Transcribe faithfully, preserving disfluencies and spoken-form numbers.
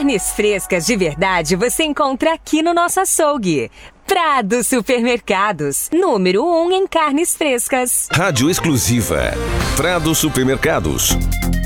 Carnes frescas de verdade você encontra aqui no nosso açougue. Prado Supermercados, número um em carnes frescas. Rádio exclusiva Prado Supermercados.